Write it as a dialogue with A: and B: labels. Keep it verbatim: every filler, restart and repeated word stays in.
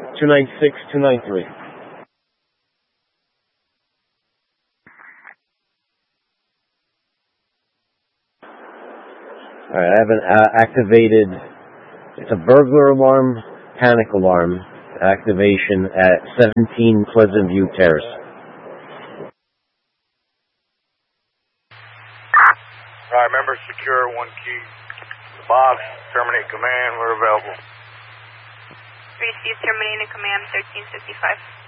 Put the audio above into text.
A: two nine six, two nine three. Alright, I have an uh, activated, it's a burglar alarm, panic alarm, activation at seventeen Pleasant View Terrace.
B: Alright, member secure, one key. The box, terminate command, we're available.
C: Receive terminating command thirteen fifty-five.